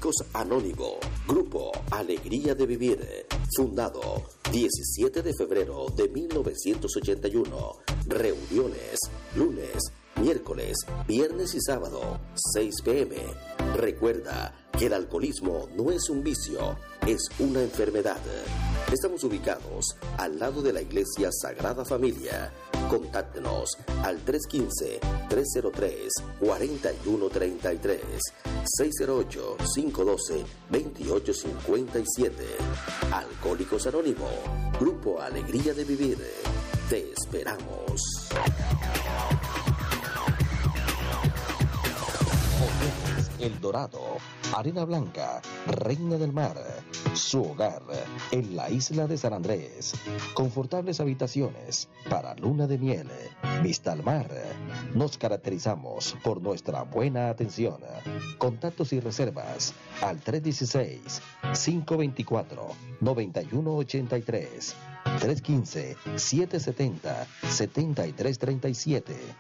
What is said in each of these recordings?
Alcohólicos Anónimo, Grupo Alegría de Vivir, fundado 17 de febrero de 1981. Reuniones lunes, miércoles, viernes y sábado, 6 p.m. Recuerda que el alcoholismo no es un vicio, es una enfermedad. Estamos ubicados al lado de la Iglesia Sagrada Familia. Contáctenos al 315-303-4133, 608-512-2857. Alcohólicos Anónimo, Grupo Alegría de Vivir. Te esperamos. Hoteles El Dorado, Arena Blanca, Reina del Mar. Su hogar en la isla de San Andrés. Confortables habitaciones para luna de miel. Vista al mar. Nos caracterizamos por nuestra buena atención. Contactos y reservas al 316-524-9183. 315-770-7337.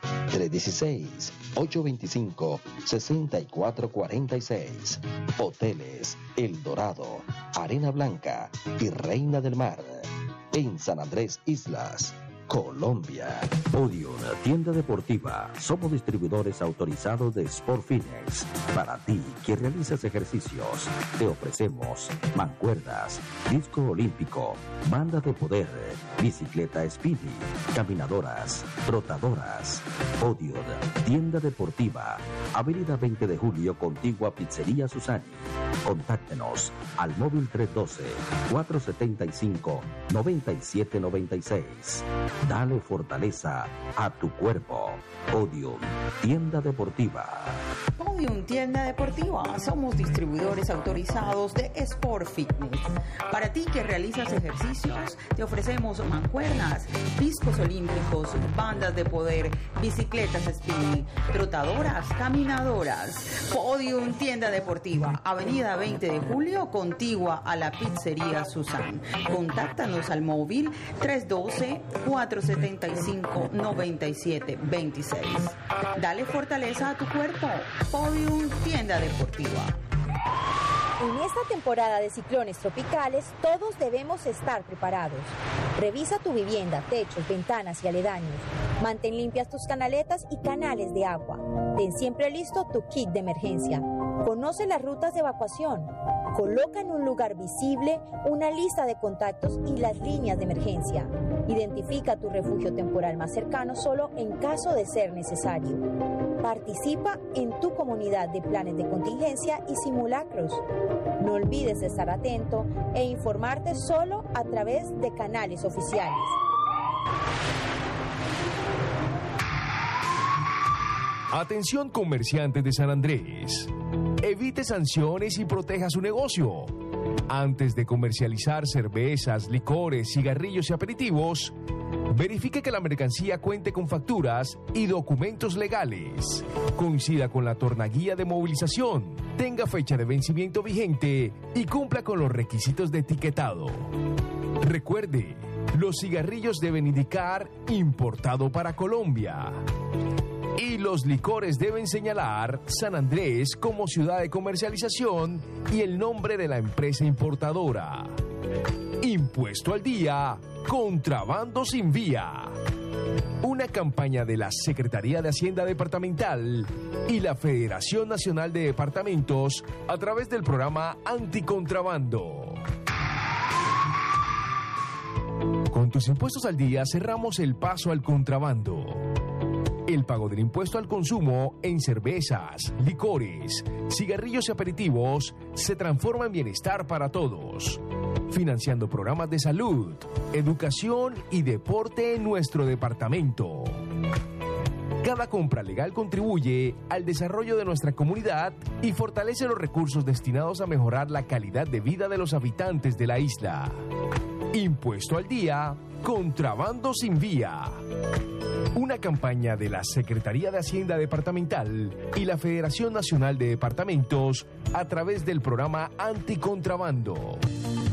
316-825-6446. Hoteles El Dorado, Arena Blanca y Reina del Mar, en San Andrés Islas, Colombia. Podium, tienda deportiva. Somos distribuidores autorizados de Sport Fitness. Para ti que realizas ejercicios, te ofrecemos mancuerdas, disco olímpico, banda de poder, bicicleta Speedy, caminadoras, trotadoras. Podium, tienda deportiva. Avenida 20 de Julio, contigua Pizzería Susani. Contáctenos al móvil 312-475-9796. Dale fortaleza a tu cuerpo. Podium, tienda deportiva. Podium, tienda deportiva. Somos distribuidores autorizados de Sport Fitness. Para ti que realizas ejercicios, te ofrecemos mancuernas, discos olímpicos, bandas de poder, bicicletas spinning, trotadoras, caminadoras. Podium, tienda deportiva. Avenida 20 de Julio, contigua a la Pizzería Susan. Contáctanos al móvil 312-475-9726. Dale fortaleza a tu cuerpo. Podium, tienda deportiva. En esta temporada de ciclones tropicales, todos debemos estar preparados. Revisa tu vivienda, techos, ventanas y aledaños. Mantén limpias tus canaletas y canales de agua. Ten siempre listo tu kit de emergencia. Conoce las rutas de evacuación. Coloca en un lugar visible una lista de contactos y las líneas de emergencia. Identifica tu refugio temporal más cercano solo en caso de ser necesario. Participa en tu comunidad de planes de contingencia y simulacros. No olvides de estar atento e informarte solo a través de canales oficiales. Atención comerciantes de San Andrés. Evite sanciones y proteja su negocio. Antes de comercializar cervezas, licores, cigarrillos y aperitivos, verifique que la mercancía cuente con facturas y documentos legales, coincida con la tornaguía de movilización, tenga fecha de vencimiento vigente y cumpla con los requisitos de etiquetado. Recuerde, los cigarrillos deben indicar importado para Colombia. Y los licores deben señalar San Andrés como ciudad de comercialización y el nombre de la empresa importadora. Impuesto al día, contrabando sin vía. Una campaña de la Secretaría de Hacienda Departamental y la Federación Nacional de Departamentos a través del programa Anticontrabando. Con tus impuestos al día cerramos el paso al contrabando. El pago del impuesto al consumo en cervezas, licores, cigarrillos y aperitivos se transforma en bienestar para todos, financiando programas de salud, educación y deporte en nuestro departamento. Cada compra legal contribuye al desarrollo de nuestra comunidad y fortalece los recursos destinados a mejorar la calidad de vida de los habitantes de la isla. Impuesto al día, contrabando sin vía. Una campaña de la Secretaría de Hacienda Departamental y la Federación Nacional de Departamentos a través del programa Anticontrabando.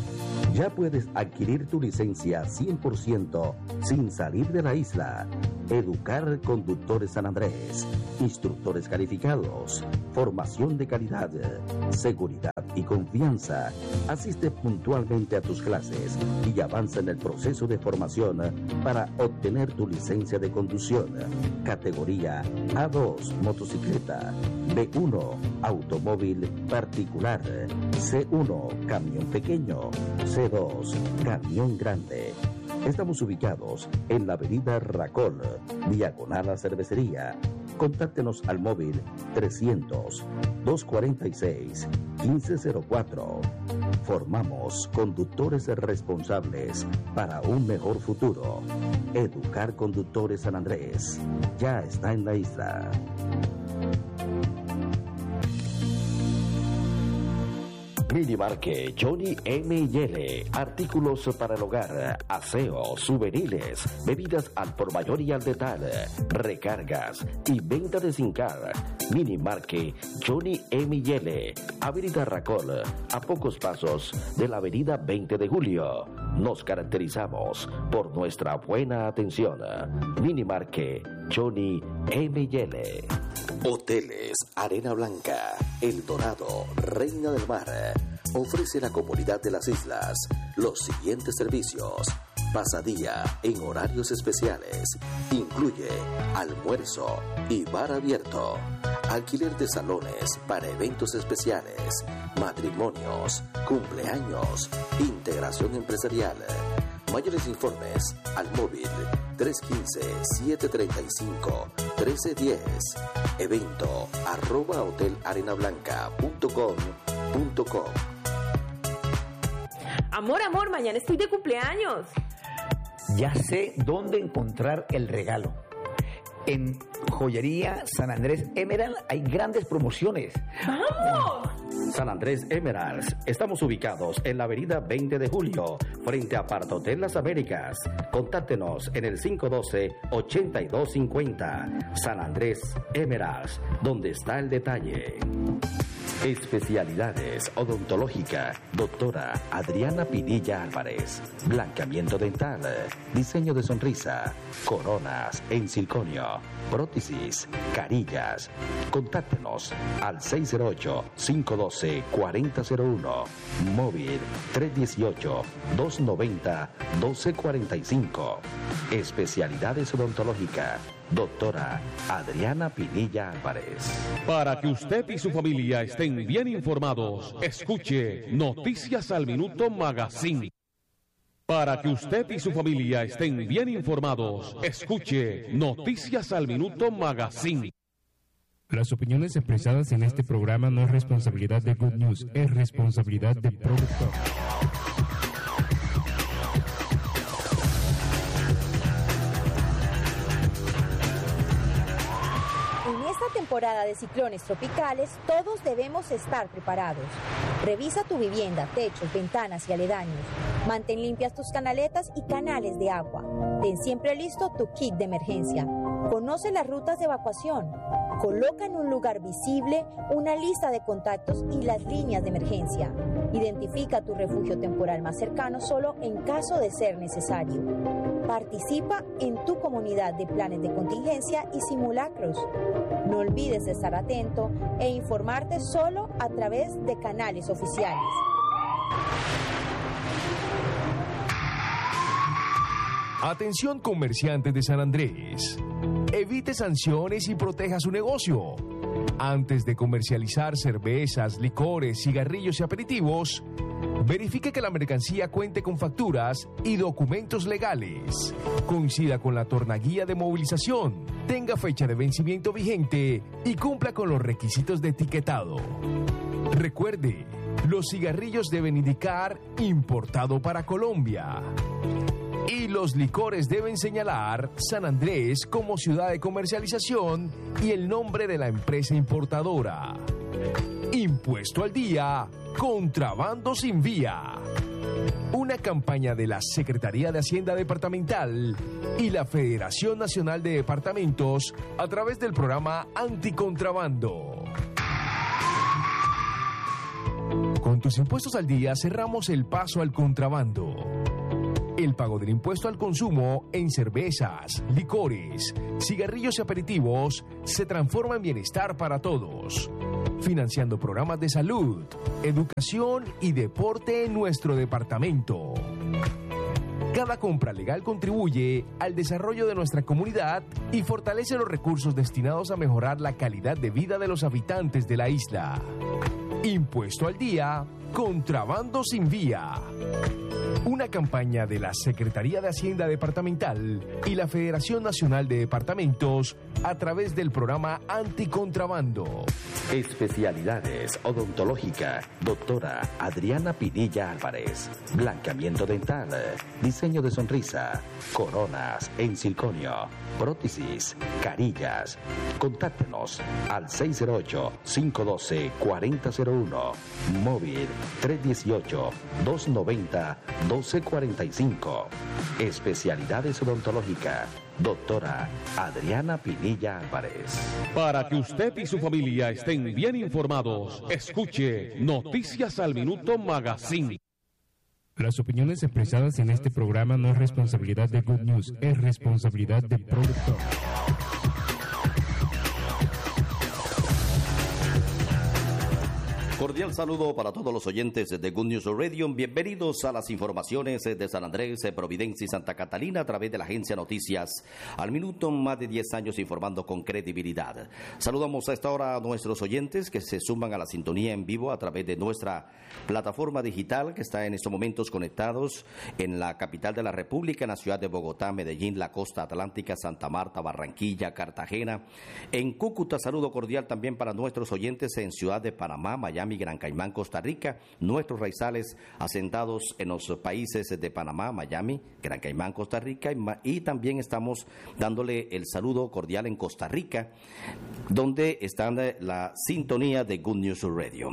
Ya puedes adquirir tu licencia 100% sin salir de la isla. Educar Conductores San Andrés, instructores calificados, formación de calidad, seguridad y confianza. Asiste puntualmente a tus clases y avanza en el proceso de formación para obtener tu licencia de conducción. Categoría A2, motocicleta; B1, automóvil particular; C1, camión pequeño; C2, camión grande. Estamos ubicados en la avenida Racol, diagonal a Cervecería. Contáctenos al móvil 300-246-1504. Formamos conductores responsables para un mejor futuro. Educar Conductores San Andrés ya está en la isla. Minimarket Johnny M&L, artículos para el hogar, aseo, souvenirs, bebidas al por mayor y al detalle, recargas y venta de SIM-Card. Minimarket Johnny M&L, Avenida Racol, a pocos pasos de la Avenida 20 de Julio. Nos caracterizamos por nuestra buena atención. Minimarket Johnny M&L. Hoteles Arena Blanca, El Dorado, Reina del Mar. Ofrece a la comunidad de las islas los siguientes servicios: pasadía en horarios especiales, incluye almuerzo y bar abierto, alquiler de salones para eventos especiales, matrimonios, cumpleaños, integración empresarial. Mayores informes al móvil 315-735-1310. Evento @hotelarenablanca.com.co. Amor, mañana estoy de cumpleaños. Ya sé dónde encontrar el regalo. En Joyería San Andrés Emerald hay grandes promociones. ¡Vamos! San Andrés Emeralds. Estamos ubicados en la avenida 20 de Julio, frente a Partotel Las Américas. Contáctenos en el 512-8250. San Andrés Emeralds, donde está el detalle. Especialidades odontológica, doctora Adriana Pinilla Álvarez. Blanqueamiento dental, diseño de sonrisa, coronas en circonio, prótesis, carillas. Contáctenos al 608-512-4001. Móvil 318-290-1245. Especialidades odontológica, doctora Adriana Pinilla Álvarez. Para que usted y su familia estén bien informados, escuche Noticias al Minuto Magazine. Para que usted y su familia estén bien informados, escuche Noticias al Minuto Magazine. Las opiniones expresadas en este programa no es responsabilidad de Good News, es responsabilidad del productor. Temporada de ciclones tropicales, todos debemos estar preparados. Revisa tu vivienda, techos, ventanas y aledaños. Mantén limpias tus canaletas y canales de agua. Ten siempre listo tu kit de emergencia. Conoce las rutas de evacuación. Coloca en un lugar visible una lista de contactos y las líneas de emergencia. Identifica tu refugio temporal más cercano solo en caso de ser necesario. Participa en tu comunidad de planes de contingencia y simulacros. No olvides de estar atento e informarte solo a través de canales oficiales. Atención comerciantes de San Andrés. Evite sanciones y proteja su negocio. Antes de comercializar cervezas, licores, cigarrillos y aperitivos, verifique que la mercancía cuente con facturas y documentos legales, coincida con la tornaguía de movilización, tenga fecha de vencimiento vigente y cumpla con los requisitos de etiquetado. Recuerde, los cigarrillos deben indicar importado para Colombia. Y los licores deben señalar San Andrés como ciudad de comercialización y el nombre de la empresa importadora. Impuesto al día, contrabando sin vía. Una campaña de la Secretaría de Hacienda Departamental y la Federación Nacional de Departamentos a través del programa Anticontrabando. Con tus impuestos al día cerramos el paso al contrabando. El pago del impuesto al consumo en cervezas, licores, cigarrillos y aperitivos se transforma en bienestar para todos, financiando programas de salud, educación y deporte en nuestro departamento. Cada compra legal contribuye al desarrollo de nuestra comunidad y fortalece los recursos destinados a mejorar la calidad de vida de los habitantes de la isla. Impuesto al día, contrabando sin vía. Una campaña de la Secretaría de Hacienda Departamental y la Federación Nacional de Departamentos a través del programa Anticontrabando. Especialidades odontológica, doctora Adriana Pinilla Álvarez. Blanqueamiento dental, diseño de sonrisa, coronas en circonio, prótesis, carillas. Contáctenos al 608-512-4001, móvil 318-290-1245. Especialidades odontológica, doctora Adriana Pinilla Álvarez. Para que usted y su familia estén bien informados, escuche Noticias al Minuto Magazine. Las opiniones expresadas en este programa no es responsabilidad de Good News, es responsabilidad del productor. Cordial saludo para todos los oyentes de Good News Radio. Bienvenidos a las informaciones de San Andrés, Providencia y Santa Catalina a través de la agencia Noticias al Minuto, más de 10 años informando con credibilidad. Saludamos a esta hora a nuestros oyentes que se suman a la sintonía en vivo a través de nuestra plataforma digital que está en estos momentos conectados en la capital de la República, en la ciudad de Bogotá, Medellín, la costa atlántica, Santa Marta, Barranquilla, Cartagena. En Cúcuta, saludo cordial también para nuestros oyentes en Ciudad de Panamá, Miami, Gran Caimán, Costa Rica, nuestros raizales asentados en los países de Panamá, Miami, Gran Caimán, Costa Rica, y también estamos dándole el saludo cordial en Costa Rica, donde están la sintonía de Good News Radio.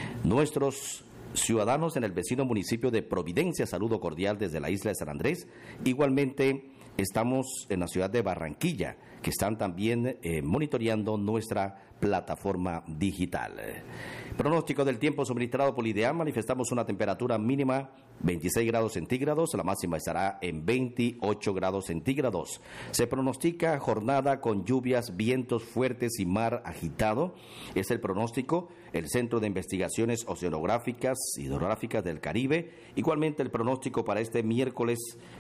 Nuestros ciudadanos en el vecino municipio de Providencia, saludo cordial desde la isla de San Andrés. Igualmente estamos en la ciudad de Barranquilla, que están también monitoreando nuestra plataforma digital. Pronóstico del tiempo suministrado por IDEAM: manifestamos una temperatura mínima 26 grados centígrados, la máxima estará en 28 grados centígrados. Se pronostica jornada con lluvias, vientos fuertes y mar agitado. Es el pronóstico. El Centro de Investigaciones Oceanográficas y Hidrográficas del Caribe. Igualmente el pronóstico para este miércoles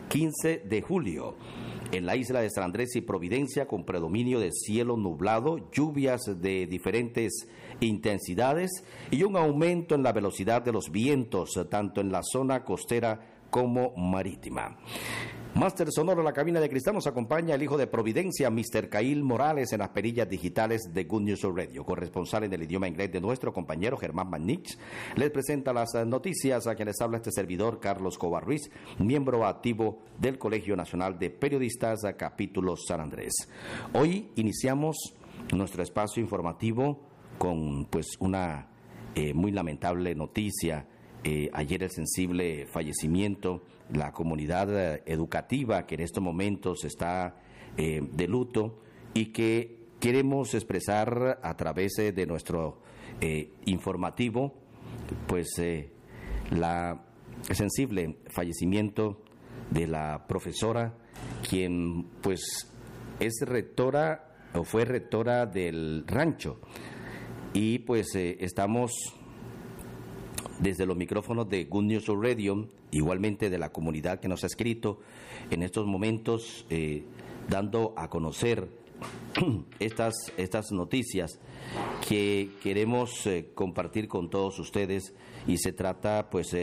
15 de julio. En la isla de San Andrés y Providencia, con predominio de cielo nublado, lluvias de diferentes intensidades y un aumento en la velocidad de los vientos, tanto en la zona costera como marítima. Máster Sonoro, la cabina de cristal, nos acompaña el hijo de Providencia, Mr. Cail Morales, en las perillas digitales de Good News Radio, corresponsal en el idioma inglés de nuestro compañero Germán Manich. Les presenta las noticias a quienes habla este servidor, Carlos Cobar Ruiz, miembro activo del Colegio Nacional de Periodistas, capítulo San Andrés. Hoy iniciamos nuestro espacio informativo con una muy lamentable noticia. Ayer el sensible fallecimiento, la comunidad educativa que en estos momentos está de luto y que queremos expresar a través de nuestro informativo, el sensible fallecimiento de la profesora, quien es rectora o fue rectora del Rancho, y estamos desde los micrófonos de Good News Radio, igualmente de la comunidad que nos ha escrito en estos momentos, dando a conocer estas noticias que queremos compartir con todos ustedes, y se trata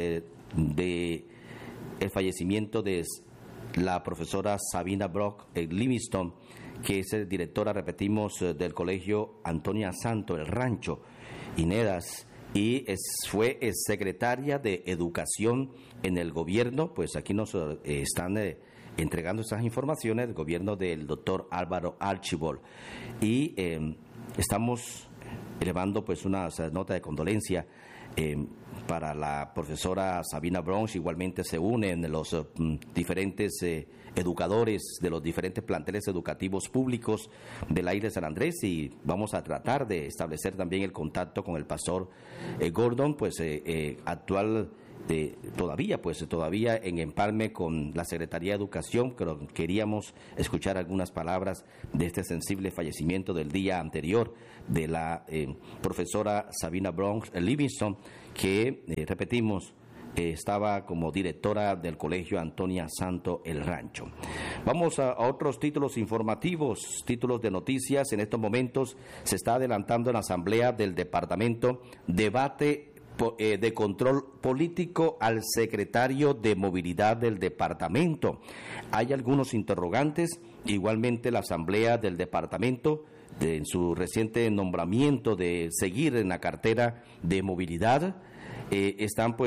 de el fallecimiento de la profesora Sabina Brock Livingston, que es directora, repetimos, del colegio Antonia Santo, el Rancho, Inedas, y fue secretaria de Educación en el gobierno. Aquí nos están entregando esas informaciones, el gobierno del doctor Álvaro Archibald, y estamos elevando una nota de condolencia para la profesora Sabina Bronx. Igualmente se unen los diferentes educadores de los diferentes planteles educativos públicos de la isla de San Andrés, y vamos a tratar de establecer también el contacto con el pastor Gordon, actual todavía en empalme con la Secretaría de Educación, pero queríamos escuchar algunas palabras de este sensible fallecimiento del día anterior de la profesora Sabina Bronx Livingston, que, repetimos, estaba como directora del Colegio Antonia Santo El Rancho. Vamos a otros títulos informativos, títulos de noticias. En estos momentos se está adelantando en la Asamblea del Departamento debate de control político al secretario de Movilidad del departamento. Hay algunos interrogantes. Igualmente la Asamblea del Departamento, en su reciente nombramiento de seguir en la cartera de Movilidad, están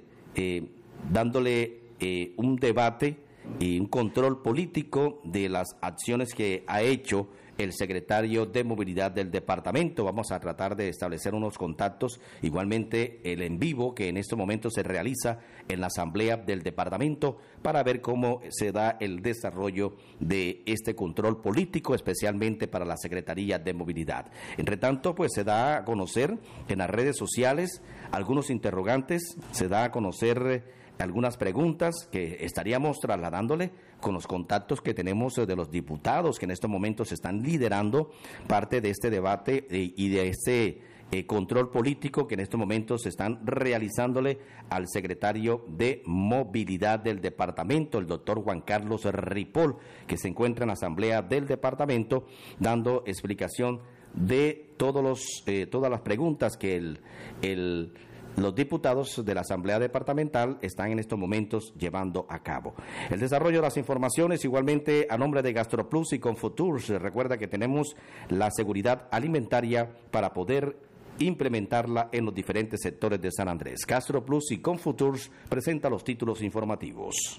dándole un debate y un control político de las acciones que ha hecho el secretario de Movilidad del departamento. Vamos a tratar de establecer unos contactos, igualmente el en vivo que en este momento se realiza en la Asamblea del departamento, para ver cómo se da el desarrollo de este control político, especialmente para la Secretaría de Movilidad. Entre tanto, pues se da a conocer en las redes sociales algunos interrogantes, se da a conocer algunas preguntas que estaríamos trasladándole con los contactos que tenemos de los diputados que en estos momentos están liderando parte de este debate y de este control político que en estos momentos están realizándole al secretario de Movilidad del departamento, el doctor Juan Carlos Ripoll, que se encuentra en la Asamblea del departamento dando explicación de todas las preguntas que los diputados de la Asamblea Departamental están en estos momentos llevando a cabo. El desarrollo de las informaciones, igualmente a nombre de GastroPlus y Confuturs. Recuerda que tenemos la seguridad alimentaria para poder implementarla en los diferentes sectores de San Andrés. GastroPlus y Confuturs presenta los títulos informativos.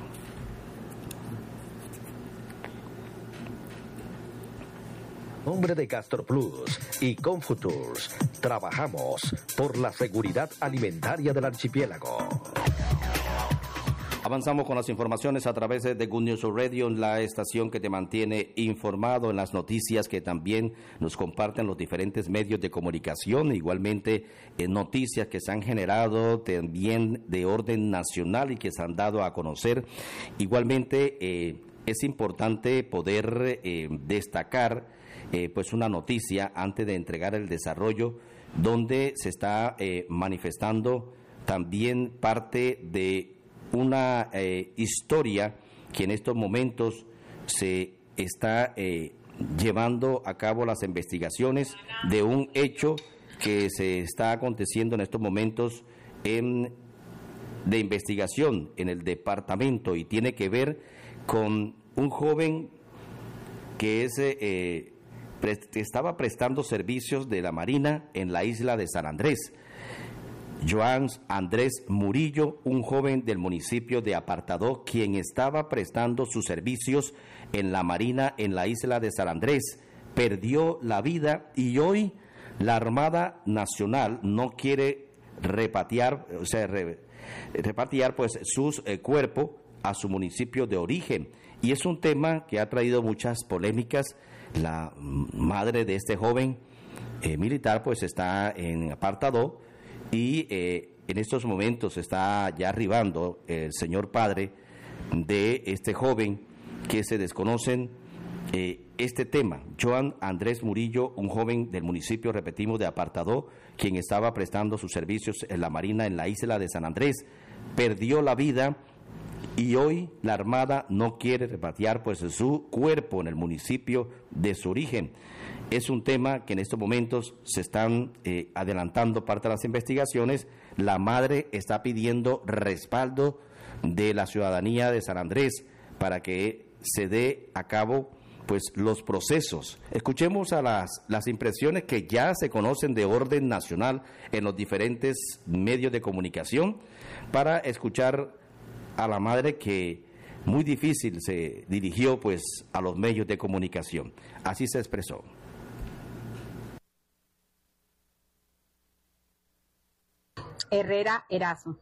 Nombre de GastroPlus y Confuturs, trabajamos por la seguridad alimentaria del archipiélago. Avanzamos con las informaciones a través de Good News Radio, la estación que te mantiene informado en las noticias que también nos comparten los diferentes medios de comunicación, igualmente noticias que se han generado también de orden nacional y que se han dado a conocer. Igualmente es importante poder destacar pues una noticia antes de entregar el desarrollo, donde se está manifestando también parte de una historia que en estos momentos se está llevando a cabo las investigaciones de un hecho que se está aconteciendo en estos momentos de investigación en el departamento, y tiene que ver con un joven que estaba prestando servicios de la Marina en la isla de San Andrés. Joan Andrés Murillo, un joven del municipio de Apartadó, quien estaba prestando sus servicios en la Marina en la isla de San Andrés, perdió la vida, y hoy la Armada Nacional no quiere repatriar pues su cuerpo a su municipio de origen. Y es un tema que ha traído muchas polémicas. La madre de este joven militar pues está en Apartadó, y en estos momentos está ya arribando el señor padre de este joven, que se desconocen este tema. Joan Andrés Murillo, un joven del municipio, repetimos, de Apartadó, quien estaba prestando sus servicios en la Marina en la isla de San Andrés, perdió la vida, y hoy la Armada no quiere repatriar pues su cuerpo en el municipio de su origen. Es un tema que en estos momentos se están adelantando parte de las investigaciones. La madre está pidiendo respaldo de la ciudadanía de San Andrés para que se dé a cabo pues los procesos. Escuchemos a las impresiones que ya se conocen de orden nacional en los diferentes medios de comunicación, para escuchar a la madre, que muy difícil se dirigió pues a los medios de comunicación. Así se expresó. Herrera Erazo.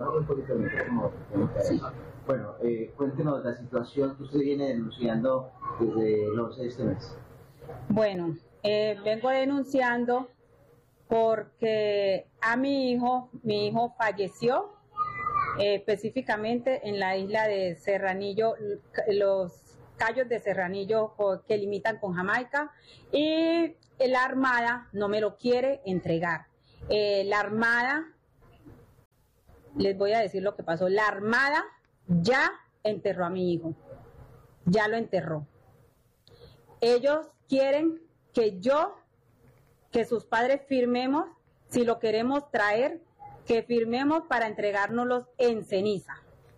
Sí. Bueno, cuéntenos la situación que usted viene denunciando desde el 11 de este mes. Bueno, vengo denunciando porque a mi hijo falleció específicamente en la isla de Serranillo, los cayos de Serranillo que limitan con Jamaica, y la Armada no me lo quiere entregar. La Armada, les voy a decir lo que pasó, la Armada ya enterró a mi hijo, ya lo enterró. Ellos quieren que sus padres firmemos, si lo queremos traer, que firmemos para entregárnoslos en ceniza.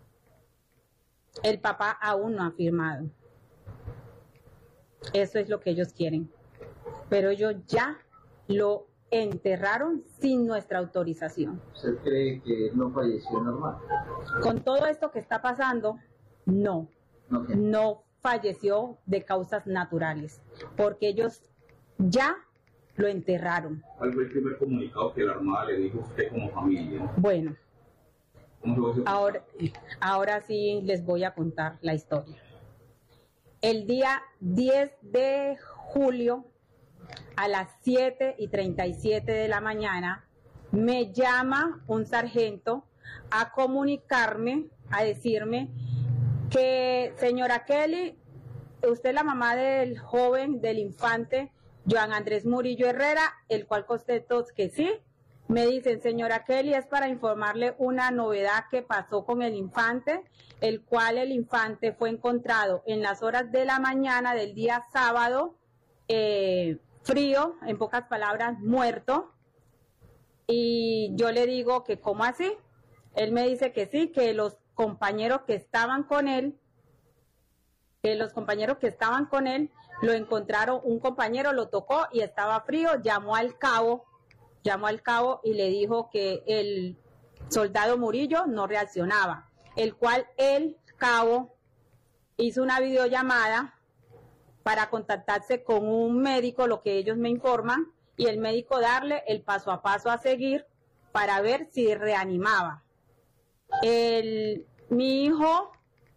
El papá aún no ha firmado. Eso es lo que ellos quieren. Pero ellos ya lo enterraron sin nuestra autorización. ¿Usted cree que no falleció normal? Con todo esto que está pasando, no. No falleció de causas naturales, porque ellos ya lo enterraron. ¿Cuál fue el primer comunicado que la Armada le dijo a usted como familia? Bueno, ahora sí les voy a contar la historia. El día 10 de julio, a las 7:37 de la mañana, me llama un sargento a comunicarme, a decirme que, señora Kelly, usted es la mamá del joven, del infante Joan Andrés Murillo Herrera, el cual contesto que sí. Me dicen, señora Kelly, es para informarle una novedad que pasó con el infante, el cual el infante fue encontrado en las horas de la mañana del día sábado, frío, en pocas palabras, muerto. Y yo le digo que ¿cómo así? Él me dice que sí, que los compañeros que estaban con él, lo encontraron, un compañero lo tocó y estaba frío, llamó al cabo y le dijo que el soldado Murillo no reaccionaba, el cual el cabo hizo una videollamada para contactarse con un médico, lo que ellos me informan, y el médico darle el paso a paso a seguir para ver si reanimaba. Mi hijo,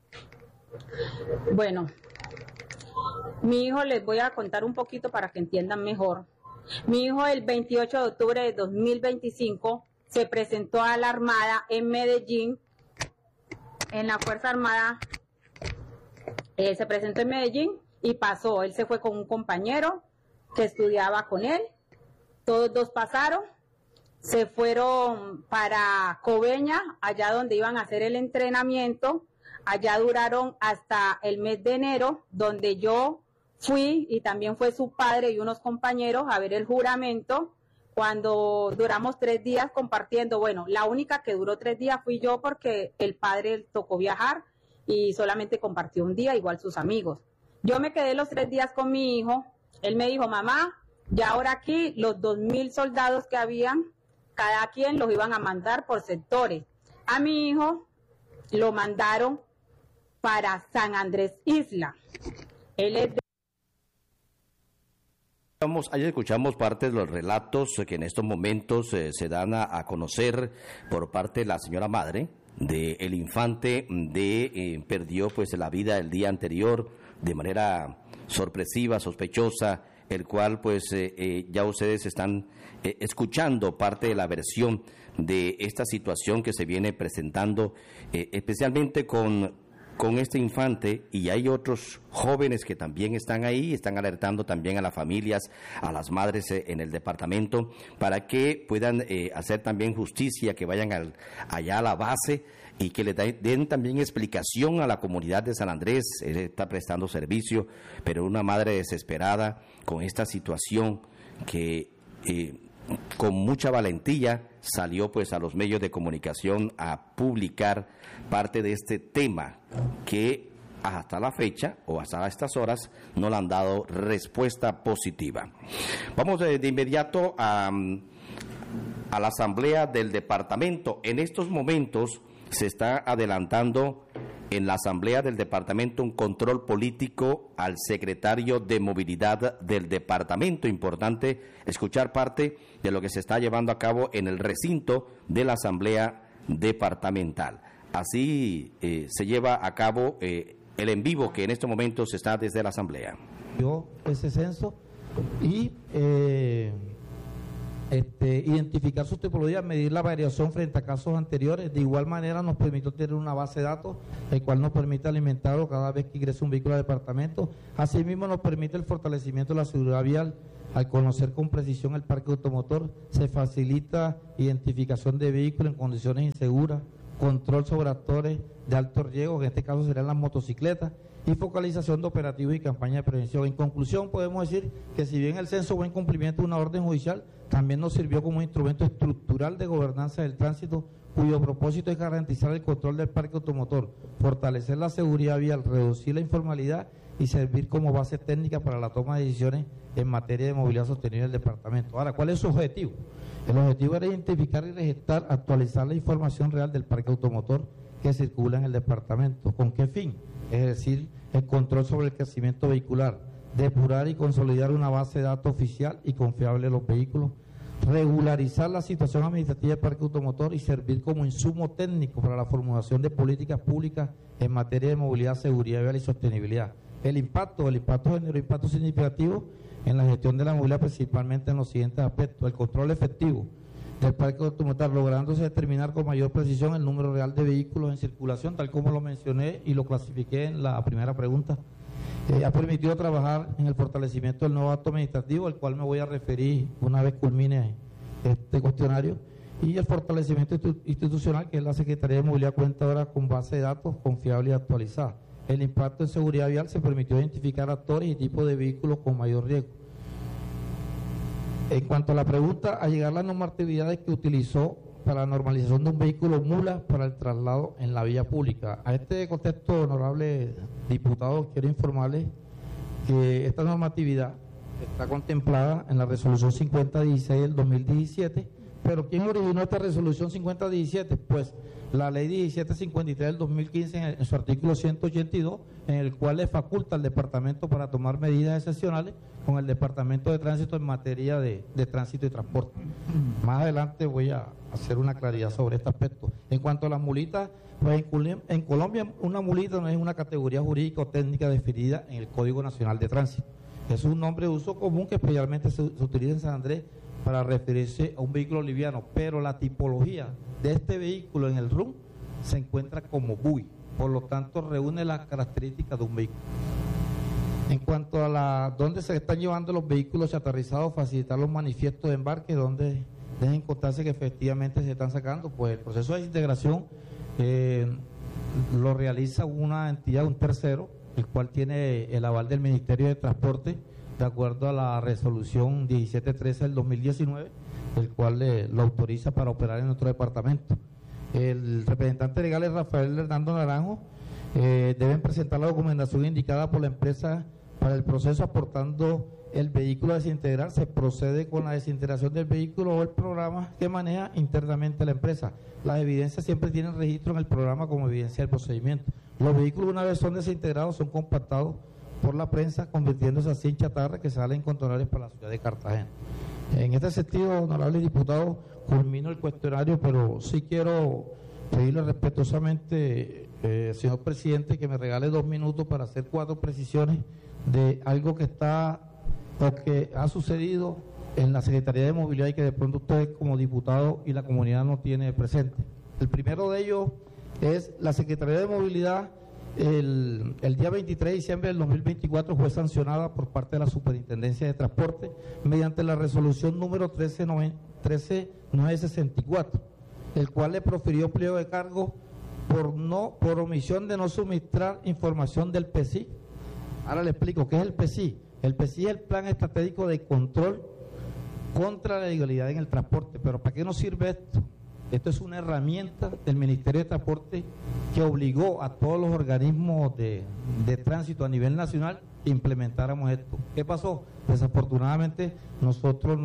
les voy a contar un poquito para que entiendan mejor. Mi hijo el 28 de octubre de 2025 se presentó a la Armada en Medellín, en la Fuerza Armada, se presentó en Medellín y pasó. Él se fue con un compañero que estudiaba con él, todos dos pasaron, se fueron para Coveñas, allá donde iban a hacer el entrenamiento. Allá duraron hasta el mes de enero, donde yo fui y también fue su padre y unos compañeros a ver el juramento. Cuando duramos 3 días compartiendo, bueno, la única que duró 3 días fui yo porque el padre tocó viajar y solamente compartió un día, igual sus amigos. Yo me quedé los 3 días con mi hijo. Él me dijo, mamá, ya ahora aquí los 2.000 soldados que habían, cada quien los iban a mandar por sectores. A mi hijo lo mandaron para San Andrés Isla. Él es Ayer escuchamos parte de los relatos que en estos momentos se dan a conocer por parte de la señora madre del infante perdió pues la vida el día anterior de manera sorpresiva, sospechosa, el cual pues ya ustedes están escuchando parte de la versión de esta situación que se viene presentando, especialmente con este infante, y hay otros jóvenes que también están ahí, están alertando también a las familias, a las madres en el departamento, para que puedan hacer también justicia, que vayan allá a la base y que le den también explicación a la comunidad de San Andrés. Él está prestando servicio, pero una madre desesperada con esta situación que con mucha valentía salió pues a los medios de comunicación a publicar parte de este tema que hasta la fecha o hasta estas horas no le han dado respuesta positiva. Vamos de inmediato a la asamblea del departamento. En estos momentos se está adelantando en la asamblea del departamento un control político al secretario de movilidad del departamento. Importante escuchar parte de lo que se está llevando a cabo en el recinto de la asamblea departamental. Así se lleva a cabo el en vivo que en estos momentos está desde la asamblea. Ese censo y identificar sus tipologías, medir la variación frente a casos anteriores. De igual manera nos permitió tener una base de datos, el cual nos permite alimentarlo cada vez que ingresa un vehículo al departamento. Asimismo nos permite el fortalecimiento de la seguridad vial. Al conocer con precisión el parque automotor, se facilita identificación de vehículos en condiciones inseguras, control sobre actores de alto riesgo, que en este caso serían las motocicletas, y focalización de operativos y campañas de prevención. En conclusión, podemos decir que si bien el censo va en cumplimiento de una orden judicial, también nos sirvió como un instrumento estructural de gobernanza del tránsito, cuyo propósito es garantizar el control del parque automotor, fortalecer la seguridad vial, reducir la informalidad y servir como base técnica para la toma de decisiones en materia de movilidad sostenible del departamento. Ahora, ¿cuál es su objetivo? El objetivo era identificar y registrar, actualizar la información real del parque automotor que circula en el departamento. ¿Con qué fin? Es decir, el control sobre el crecimiento vehicular, depurar y consolidar una base de datos oficial y confiable de los vehículos, regularizar la situación administrativa del parque automotor y servir como insumo técnico para la formulación de políticas públicas en materia de movilidad, seguridad vial y sostenibilidad. El impacto generó impacto significativo en la gestión de la movilidad, principalmente en los siguientes aspectos: el control efectivo del parque automotor, lográndose determinar con mayor precisión el número real de vehículos en circulación, tal como lo mencioné y lo clasifiqué en la primera pregunta. Ha permitido trabajar en el fortalecimiento del nuevo acto administrativo, al cual me voy a referir una vez culmine este cuestionario, y el fortalecimiento institucional, que es la Secretaría de Movilidad cuenta ahora con base de datos confiable y actualizada. El impacto en seguridad vial: se permitió identificar actores y tipos de vehículos con mayor riesgo. En cuanto a la pregunta, a llegar las normatividades que utilizó para la normalización de un vehículo mula para el traslado en la vía pública. A este contexto, honorable diputado, quiero informarles que esta normatividad está contemplada en la resolución 5016 del 2017, pero ¿quién originó esta resolución 5017? Pues la ley 1753 del 2015 en su artículo 182, en el cual le faculta al departamento para tomar medidas excepcionales con el departamento de tránsito en materia de tránsito y transporte. Más adelante voy a hacer una claridad sobre este aspecto. En cuanto a las mulitas, pues en Colombia una mulita no es una categoría jurídica o técnica definida en el Código Nacional de Tránsito. Es un nombre de uso común que especialmente se utiliza en San Andrés para referirse a un vehículo liviano, pero la tipología de este vehículo en el RUN se encuentra como BUI, por lo tanto reúne las características de un vehículo. En cuanto a dónde se están llevando los vehículos aterrizados, facilitar los manifiestos de embarque, donde deben contarse que efectivamente se están sacando, pues el proceso de integración lo realiza una entidad, un tercero, el cual tiene el aval del Ministerio de Transporte, de acuerdo a la resolución 1713 del 2019, el cual lo autoriza para operar en nuestro departamento. El representante legal es Rafael Hernando Naranjo. Deben presentar la documentación indicada por la empresa para el proceso, aportando el vehículo a desintegrar. Se procede con la desintegración del vehículo o el programa que maneja internamente la empresa. Las evidencias siempre tienen registro en el programa como evidencia del procedimiento. Los vehículos, una vez son desintegrados, son compactados por la prensa, convirtiéndose así en chatarra que salen incontrolables para la ciudad de Cartagena. En este sentido, honorable diputado, culmino el cuestionario, pero sí quiero pedirle respetuosamente, señor presidente, que me regale 2 minutos para hacer 4 precisiones de algo que está o que ha sucedido en la Secretaría de Movilidad y que de pronto usted como diputado y la comunidad no tiene presente. El primero de ellos es la Secretaría de Movilidad. El día 23 de diciembre del 2024 fue sancionada por parte de la Superintendencia de Transporte mediante la resolución número 13964, el cual le profirió pliego de cargo por omisión de no suministrar información del PECI. Ahora le explico qué es el PECI. El PECI es el Plan Estratégico de Control contra la Ilegalidad en el Transporte. Pero ¿para qué nos sirve esto? Esto es una herramienta del Ministerio de Transporte que obligó a todos los organismos de tránsito a nivel nacional que implementáramos esto. ¿Qué pasó? Desafortunadamente nosotros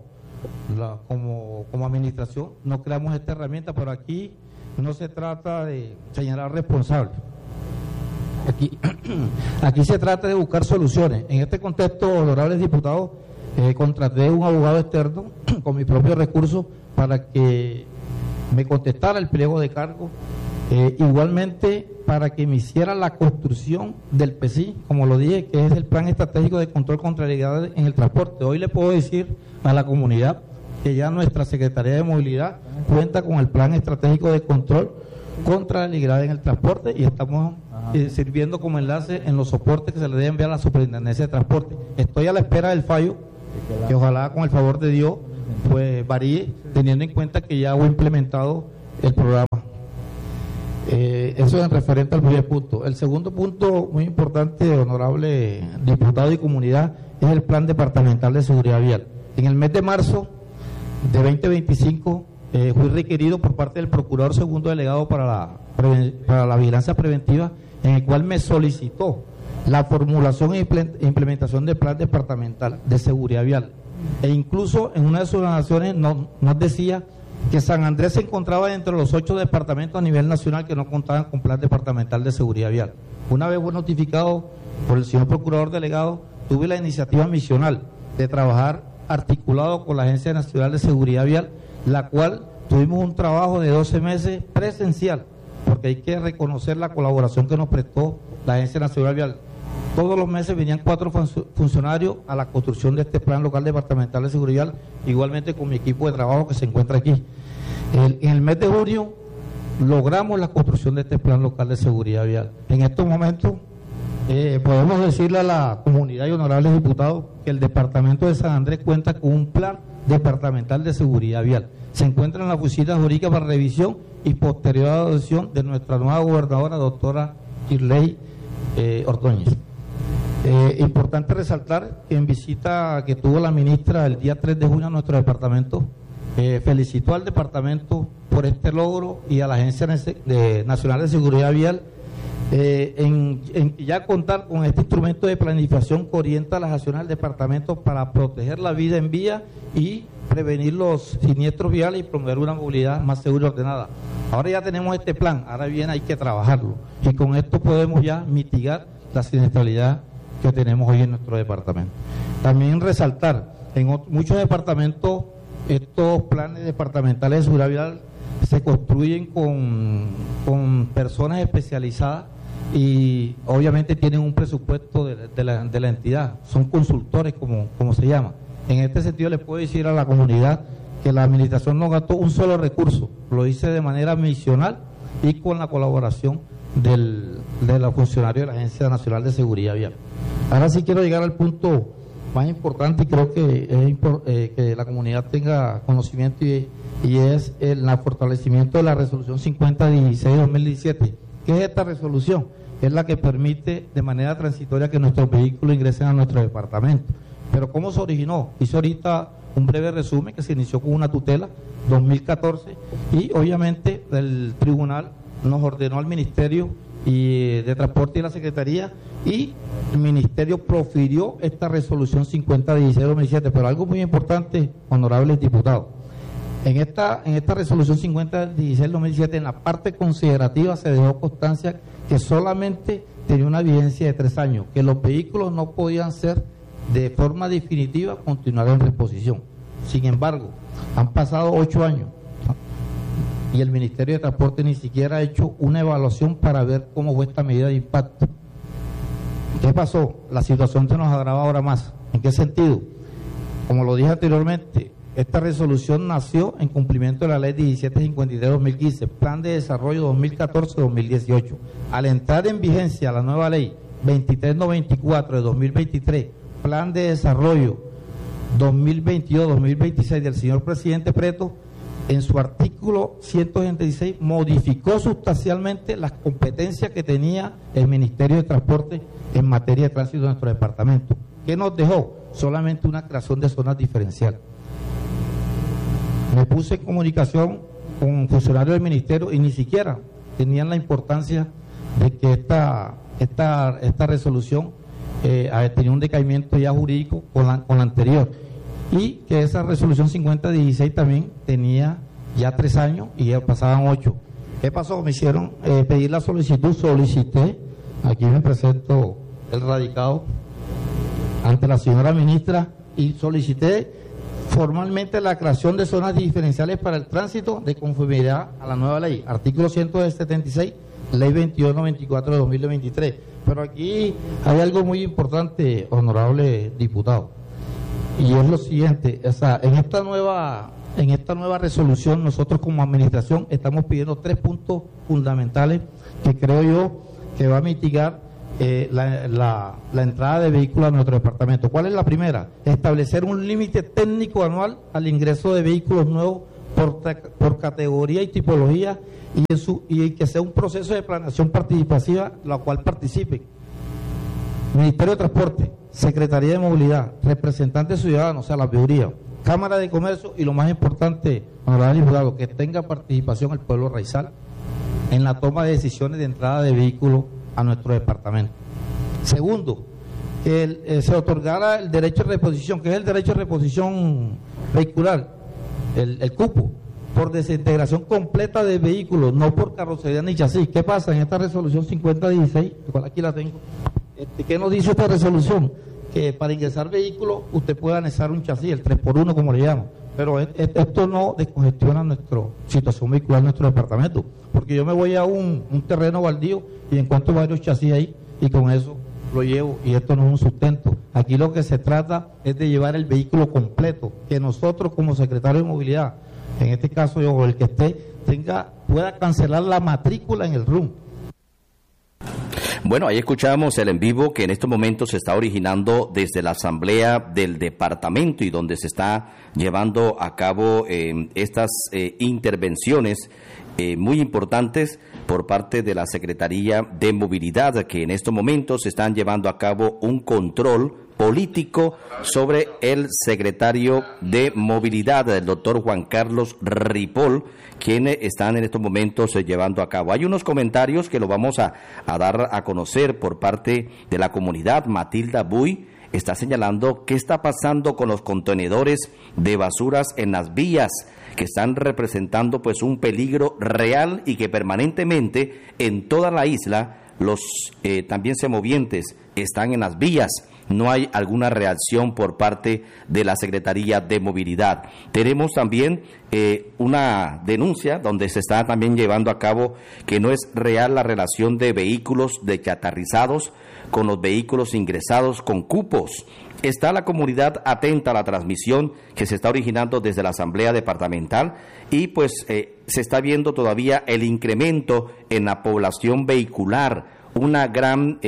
como administración no creamos esta herramienta, pero aquí no se trata de señalar responsables. Aquí se trata de buscar soluciones. En este contexto, honorables diputados, contraté un abogado externo con mis propios recursos para que me contestara el pliego de cargo, igualmente para que me hiciera la construcción del PECI, como lo dije, que es el Plan Estratégico de Control contra la Ilegalidad en el Transporte. Hoy le puedo decir a la comunidad que ya nuestra Secretaría de Movilidad cuenta con el Plan Estratégico de Control contra la ilegalidad en el transporte y estamos sirviendo como enlace en los soportes que se le debe enviar a la Superintendencia de Transporte. Estoy a la espera del fallo, que ojalá con el favor de Dios pues varíe, teniendo en cuenta que ya fue implementado el programa. Eso es referente al primer punto. El segundo punto muy importante, honorable diputado y comunidad, es el Plan Departamental de Seguridad Vial. En el mes de marzo de 2025 fui requerido por parte del Procurador Segundo Delegado para la Vigilancia Preventiva, en el cual me solicitó la formulación e implementación del Plan Departamental de Seguridad Vial. E incluso en una de sus naciones nos decía que San Andrés se encontraba dentro de los 8 departamentos a nivel nacional que no contaban con Plan Departamental de Seguridad Vial. Una vez fue notificado por el señor Procurador Delegado, tuve la iniciativa misional de trabajar articulado con la Agencia Nacional de Seguridad Vial, la cual tuvimos un trabajo de 12 meses presencial, porque hay que reconocer la colaboración que nos prestó la Agencia Nacional Vial. Todos los meses venían 4 funcionarios a la construcción de este Plan Local Departamental de Seguridad Vial, igualmente con mi equipo de trabajo que se encuentra aquí. En el mes de junio logramos la construcción de este Plan Local de Seguridad Vial. En estos momentos podemos decirle a la comunidad y honorables diputados que el Departamento de San Andrés cuenta con un Plan Departamental de Seguridad Vial. Se encuentra en la oficina jurídica para revisión y posterior adopción de nuestra nueva gobernadora, doctora Kirley Ordóñez. Importante resaltar que en visita que tuvo la ministra el día 3 de junio a nuestro departamento, felicitó al departamento por este logro y a la Agencia Nacional de Seguridad Vial en ya contar con este instrumento de planificación que orienta las acciones del departamento para proteger la vida en vía y prevenir los siniestros viales y promover una movilidad más segura y ordenada. Ahora ya tenemos este plan, ahora bien hay que trabajarlo y con esto podemos ya mitigar la siniestralidad que tenemos hoy en nuestro departamento. También resaltar, en muchos departamentos estos planes departamentales de seguridad vial se construyen con personas especializadas y obviamente tienen un presupuesto de la entidad, son consultores como se llama. En este sentido les puedo decir a la comunidad que la administración no gastó un solo recurso, lo hice de manera misional y con la colaboración de los funcionarios de la Agencia Nacional de Seguridad Vial. Ahora sí quiero llegar al punto más importante y creo que es que la comunidad tenga conocimiento y es el fortalecimiento de la resolución 5016-2017. ¿Qué es esta resolución? Es la que permite de manera transitoria que nuestros vehículos ingresen a nuestro departamento. Pero ¿cómo se originó? Hice ahorita un breve resumen que se inició con una tutela 2014 y obviamente el tribunal nos ordenó al Ministerio de Transporte y la Secretaría y el Ministerio profirió esta resolución 5016-2017. Pero algo muy importante, honorables diputados, en esta resolución 5016-2017 en la parte considerativa se dejó constancia que solamente tenía una vigencia de 3 años, que los vehículos no podían ser de forma definitiva continuar en reposición. Sin embargo, han pasado 8 años y el Ministerio de Transporte ni siquiera ha hecho una evaluación para ver cómo fue esta medida de impacto. ¿Qué pasó? La situación se nos agrava ahora más. ¿En qué sentido? Como lo dije anteriormente, esta resolución nació en cumplimiento de la Ley 1753-2015, Plan de Desarrollo 2014-2018. Al entrar en vigencia la nueva Ley 2394 de 2023, Plan de Desarrollo 2022-2026 del señor presidente Preto, en su artículo 186 modificó sustancialmente las competencias que tenía el Ministerio de Transporte en materia de tránsito de nuestro departamento. ¿Qué nos dejó? Solamente una creación de zonas diferenciales. Me puse en comunicación con funcionarios del Ministerio y ni siquiera tenían la importancia de que esta resolución tenía un decaimiento ya jurídico con la anterior y que esa resolución 5016 también tenía ya 3 años y ya pasaban 8. ¿Qué pasó? Me hicieron pedir la solicitud, solicité, aquí me presento el radicado ante la señora ministra y solicité formalmente la creación de zonas diferenciales para el tránsito de conformidad a la nueva ley, artículo 176, ley 2294 de 2023. Pero aquí hay algo muy importante, honorable diputado. y es lo siguiente, o sea, en esta nueva resolución nosotros como administración estamos pidiendo 3 puntos fundamentales que creo yo que va a mitigar la entrada de vehículos a nuestro departamento. ¿Cuál es la primera? Establecer un límite técnico anual al ingreso de vehículos nuevos por categoría y tipología y que sea un proceso de planeación participativa la cual participen Ministerio de Transporte, Secretaría de Movilidad, representantes ciudadanos, o sea, la veeduría, Cámara de Comercio y lo más importante, honorable diputado, que tenga participación el pueblo raizal en la toma de decisiones de entrada de vehículos a nuestro departamento. Segundo, que se otorgara el derecho de reposición, que es el derecho de reposición vehicular, el cupo, por desintegración completa de vehículos, no por carrocería ni chasis. ¿Qué pasa en esta resolución 5016? Aquí la tengo. ¿Qué nos dice esta resolución? Que para ingresar vehículos usted puede anexar un chasis, el 3x1 como le llaman, pero esto no descongestiona nuestra situación vehicular en nuestro departamento, porque yo me voy a un terreno baldío y encuentro varios chasis ahí y con eso lo llevo y esto no es un sustento. Aquí lo que se trata es de llevar el vehículo completo, que nosotros como secretario de movilidad, en este caso yo o el que esté, pueda cancelar la matrícula en el RUM. Bueno, ahí escuchamos el en vivo que en estos momentos se está originando desde la Asamblea del Departamento y donde se está llevando a cabo estas intervenciones muy importantes por parte de la Secretaría de Movilidad, que en estos momentos se están llevando a cabo un control político sobre el secretario de Movilidad, el doctor Juan Carlos Ripoll, quienes están en estos momentos llevando a cabo. Hay unos comentarios que lo vamos a dar a conocer por parte de la comunidad. Matilda Buy está señalando qué está pasando con los contenedores de basuras en las vías, que están representando pues un peligro real y que permanentemente en toda la isla los también semovientes están en las vías. No hay alguna reacción por parte de la Secretaría de Movilidad. Tenemos también una denuncia donde se está también llevando a cabo que no es real la relación de vehículos deschatarrizados con los vehículos ingresados con cupos. Está la comunidad atenta a la transmisión que se está originando desde la Asamblea Departamental y pues se está viendo todavía el incremento en la población vehicular, una gran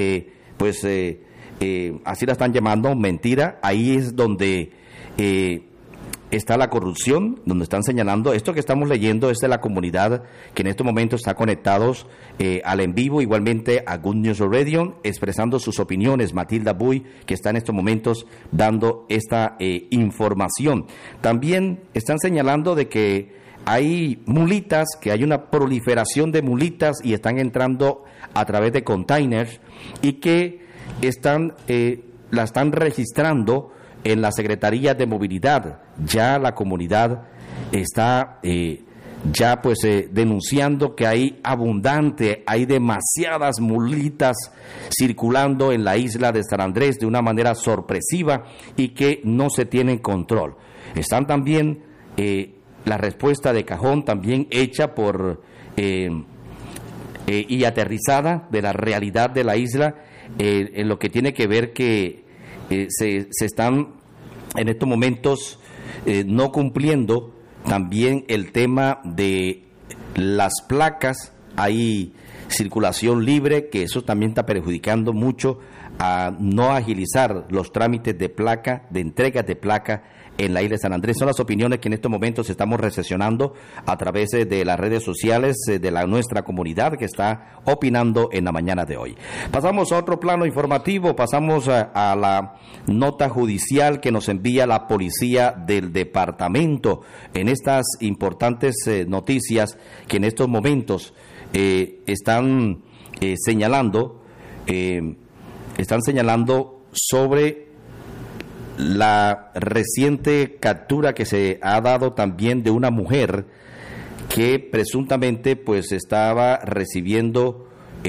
así la están llamando, mentira. Ahí es donde está la corrupción, donde están señalando. Esto que estamos leyendo es de la comunidad que en estos momentos está conectados al en vivo, igualmente a Good News Radio, expresando sus opiniones. Matilda Buy, que está en estos momentos dando esta información. También están señalando de que hay mulitas, que hay una proliferación de mulitas y están entrando a través de containers y que la están registrando en la Secretaría de Movilidad. Ya la comunidad está denunciando que hay demasiadas mulitas circulando en la isla de San Andrés de una manera sorpresiva y que no se tienen control. Están también la respuesta de cajón también hecha por y aterrizada de la realidad de la isla en lo que tiene que ver que se están en estos momentos no cumpliendo también el tema de las placas. Hay circulación libre, que eso también está perjudicando mucho a no agilizar los trámites de placa, de entregas de placa en la isla de San Andrés. Son las opiniones que en estos momentos estamos recepcionando a través de las redes sociales de nuestra comunidad que está opinando en la mañana de hoy. Pasamos a otro plano informativo, pasamos a la nota judicial que nos envía la policía del departamento en estas importantes noticias que en estos momentos están señalando sobre la reciente captura que se ha dado también de una mujer que presuntamente pues estaba recibiendo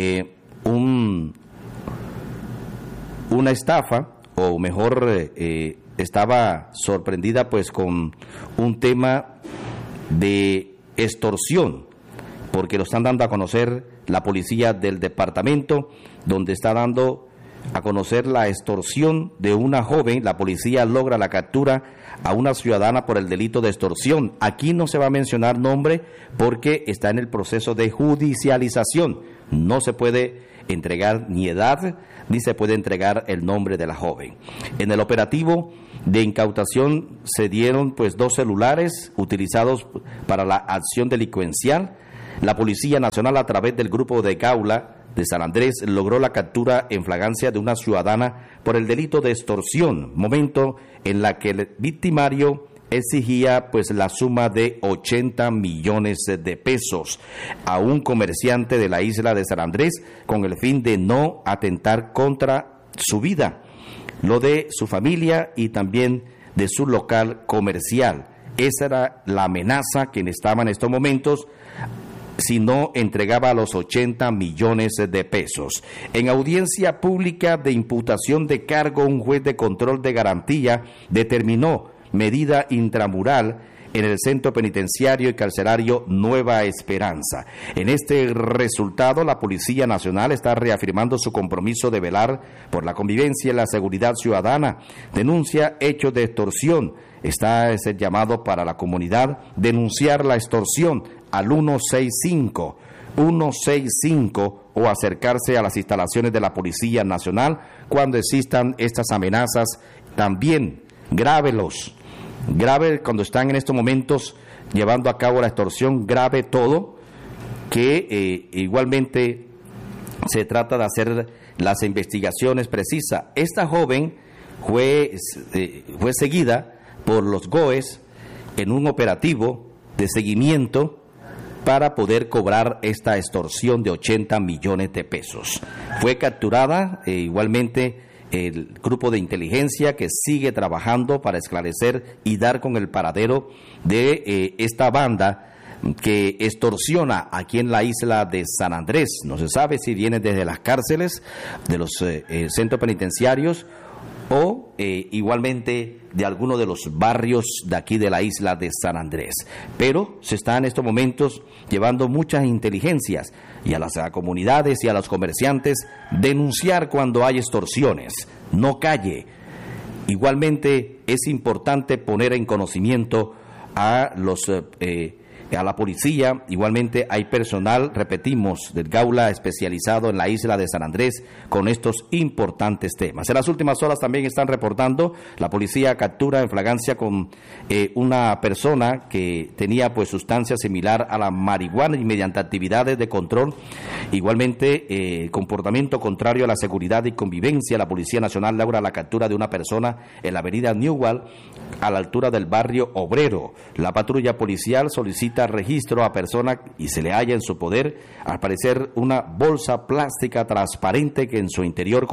una estafa, o mejor estaba sorprendida pues con un tema de extorsión, porque lo están dando a conocer la policía del departamento, donde está dando a conocer la extorsión de una joven, la policía logra la captura a una ciudadana por el delito de extorsión. Aquí no se va a mencionar nombre porque está en el proceso de judicialización. No se puede entregar ni edad, ni se puede entregar el nombre de la joven. En el operativo de incautación se dieron 2 celulares utilizados para la acción delincuencial. La Policía Nacional, a través del grupo de Gaula de San Andrés, logró la captura en flagrancia de una ciudadana por el delito de extorsión, momento en la que el victimario exigía la suma de 80 millones de pesos a un comerciante de la isla de San Andrés con el fin de no atentar contra su vida, lo de su familia y también de su local comercial. Esa era la amenaza que estaba en estos momentos si no entregaba los 80 millones de pesos. En audiencia pública de imputación de cargo, un juez de control de garantía determinó medida intramural en el Centro Penitenciario y Carcelario Nueva Esperanza. En este resultado, la Policía Nacional está reafirmando su compromiso de velar por la convivencia y la seguridad ciudadana. Denuncia hechos de extorsión. Está ese llamado para la comunidad, denunciar la extorsión al 165 o acercarse a las instalaciones de la Policía Nacional cuando existan estas amenazas. También grábelos. Grave cuando están en estos momentos llevando a cabo la extorsión, grave todo, que igualmente se trata de hacer las investigaciones precisas. Esta joven fue seguida por los GOES en un operativo de seguimiento para poder cobrar esta extorsión de 80 millones de pesos. Fue capturada igualmente el grupo de inteligencia que sigue trabajando para esclarecer y dar con el paradero de esta banda que extorsiona aquí en la isla de San Andrés. No se sabe si viene desde las cárceles, de los centros penitenciarios o igualmente de alguno de los barrios de aquí de la isla de San Andrés. Pero se está en estos momentos llevando muchas inteligencias y a las comunidades y a los comerciantes denunciar cuando hay extorsiones. No calle. Igualmente es importante poner en conocimiento a la policía. Igualmente hay personal, repetimos, del Gaula especializado en la isla de San Andrés con estos importantes temas. En las últimas horas también están reportando, la policía captura en flagrancia con una persona que tenía sustancia similar a la marihuana y mediante actividades de control, igualmente comportamiento contrario a la seguridad y convivencia, la Policía Nacional logra la captura de una persona en la avenida Newell a la altura del barrio Obrero. La patrulla policial solicita registro a persona y se le halla en su poder, al parecer, una bolsa plástica transparente que en su interior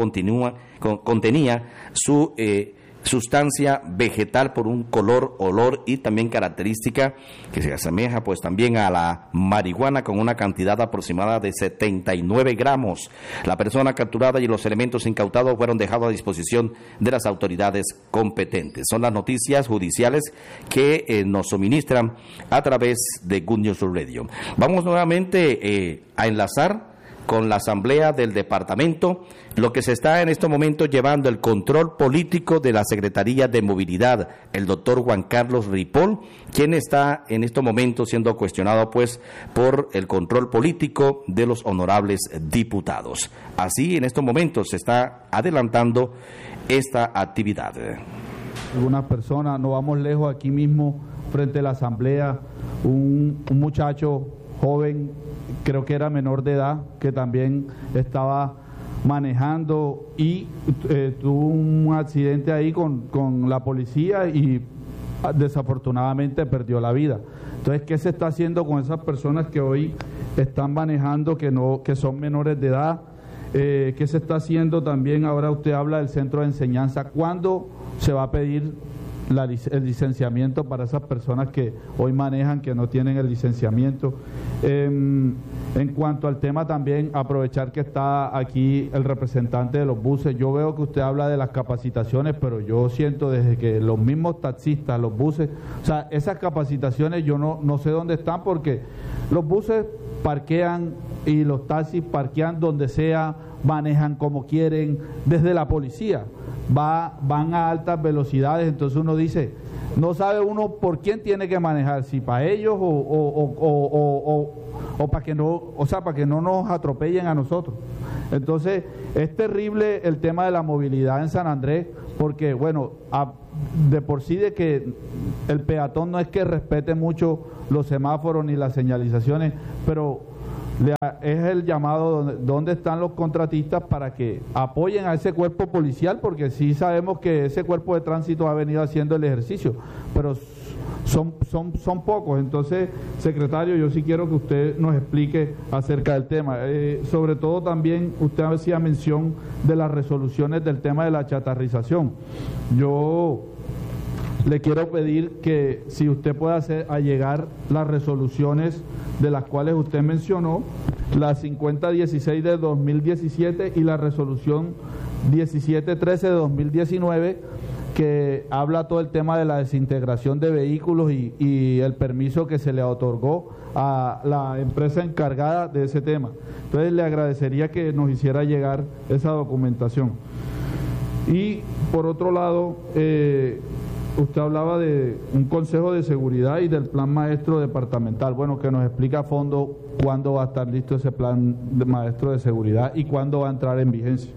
contenía su sustancia vegetal por un color, olor y también característica que se asemeja también a la marihuana con una cantidad aproximada de 79 gramos. La persona capturada y los elementos incautados fueron dejados a disposición de las autoridades competentes. Son las noticias judiciales que nos suministran a través de Good News Radio. Vamos nuevamente a enlazar con la Asamblea del Departamento, lo que se está en estos momentos llevando el control político de la Secretaría de Movilidad, el doctor Juan Carlos Ripoll, quien está en estos momentos siendo cuestionado por el control político de los honorables diputados. Así, en estos momentos se está adelantando esta actividad. Algunas personas, no vamos lejos, aquí mismo frente a la Asamblea, un muchacho joven, creo que era menor de edad, que también estaba manejando y tuvo un accidente ahí con la policía y desafortunadamente perdió la vida. Entonces, ¿qué se está haciendo con esas personas que hoy están manejando, que son menores de edad? ¿Qué se está haciendo también? Ahora usted habla del centro de enseñanza. ¿Cuándo se va a pedir el licenciamiento para esas personas que hoy manejan, que no tienen el licenciamiento? En cuanto al tema también, aprovechar que está aquí el representante de los buses, yo veo que usted habla de las capacitaciones, pero yo siento desde que los mismos taxistas, los buses, o sea, esas capacitaciones yo no sé dónde están, porque los buses parquean y los taxis parquean donde sea, manejan como quieren, desde la policía, van a altas velocidades, entonces uno dice, no sabe uno por quién tiene que manejar, si para ellos o para que no, o sea, para que no nos atropellen a nosotros. Entonces, es terrible el tema de la movilidad en San Andrés, porque bueno, de por sí de que el peatón no es que respete mucho los semáforos ni las señalizaciones, pero es el llamado donde están los contratistas para que apoyen a ese cuerpo policial, porque sí sabemos que ese cuerpo de tránsito ha venido haciendo el ejercicio, pero son pocos. Entonces, secretario, yo sí quiero que usted nos explique acerca del tema. Sobre todo también usted hacía mención de las resoluciones del tema de la chatarrización. Yo le quiero pedir que si usted puede hacer allegar las resoluciones de las cuales usted mencionó, la 5016 de 2017 y la resolución 1713 de 2019, que habla todo el tema de la desintegración de vehículos y el permiso que se le otorgó a la empresa encargada de ese tema. Entonces le agradecería que nos hiciera llegar esa documentación. Y por otro lado, usted hablaba de un consejo de seguridad y del plan maestro departamental. Bueno, que nos explica a fondo cuándo va a estar listo ese plan de maestro de seguridad y cuándo va a entrar en vigencia.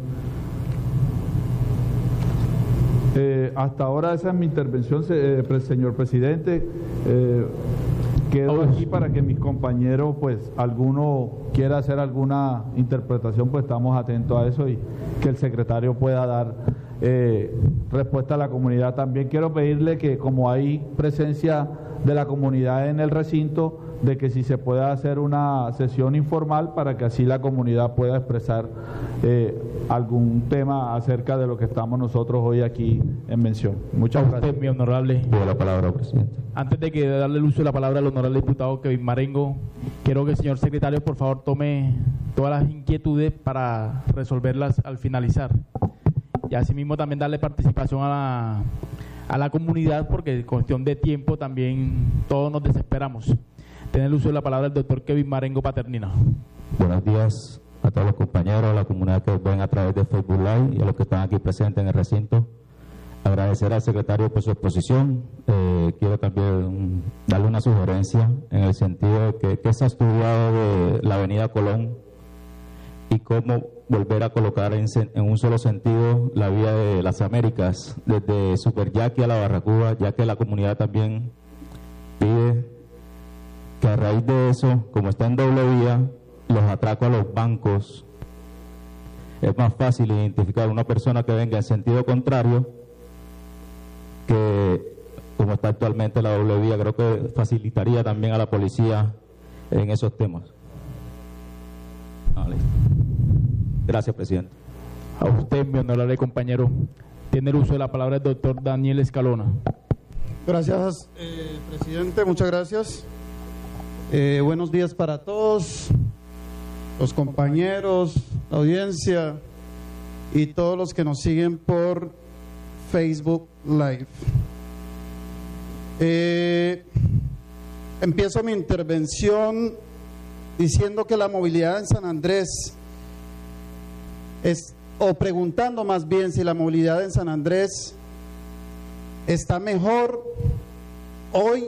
Hasta ahora esa es mi intervención, señor presidente. Quedo aquí para que mis compañeros, pues, alguno quiera hacer alguna interpretación, pues estamos atentos a eso y que el secretario pueda dar respuesta a la comunidad. También quiero pedirle que, como hay presencia de la comunidad en el recinto, de que si se pueda hacer una sesión informal para que así la comunidad pueda expresar algún tema acerca de lo que estamos nosotros hoy aquí en mención. Muchas gracias. Mi honorable. La palabra, presidente. Antes de que darle el uso de la palabra al honorable diputado Kevin Marengo, quiero que el señor secretario por favor tome todas las inquietudes para resolverlas al finalizar. Y asimismo también darle participación a la comunidad, porque en cuestión de tiempo también todos nos desesperamos. Tener el uso de la palabra el doctor Kevin Marengo Paternina. Buenos días a todos los compañeros, a la comunidad que ven a través de Facebook Live y a los que están aquí presentes en el recinto. Agradecer al secretario por su exposición. Quiero también darle una sugerencia en el sentido de que se ha estudiado de la avenida Colón y cómo volver a colocar en un solo sentido la vía de las Américas, desde Superyaqui a la Barracuda, ya que la comunidad también pide que a raíz de eso, como está en doble vía, los atracos a los bancos, es más fácil identificar una persona que venga en sentido contrario que como está actualmente la doble vía. Creo que facilitaría también a la policía en esos temas. Vale. Gracias, presidente. A usted, mi honorable compañero. Tiene el uso de la palabra el doctor Daniel Escalona. Gracias, presidente. Muchas gracias. Buenos días para todos, los compañeros, la audiencia y todos los que nos siguen por Facebook Live. Empiezo mi intervención diciendo que la movilidad en San Andrés o preguntando más bien si la movilidad en San Andrés está mejor hoy